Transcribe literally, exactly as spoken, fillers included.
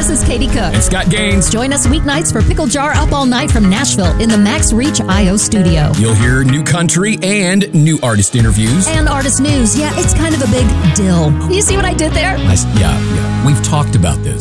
This is Katie Cook. And Scott Gaines. Join us weeknights for Pickle Jar Up All Night from Nashville in the Max Reach I O studio. You'll hear new country and new artist interviews. And artist news. Yeah, it's kind of a big deal. You see what I did there? I, yeah, yeah. We've talked about this.